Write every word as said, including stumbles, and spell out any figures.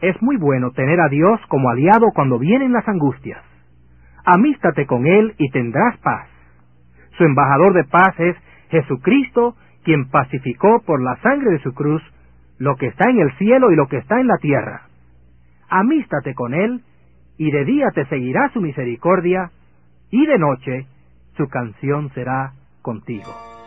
Es muy bueno tener a Dios como aliado cuando vienen las angustias. Amístate con Él y tendrás paz. Su embajador de paz es Jesucristo, quien pacificó por la sangre de su cruz lo que está en el cielo y lo que está en la tierra. Amístate con Él, y de día te seguirá su misericordia, y de noche su canción será contigo.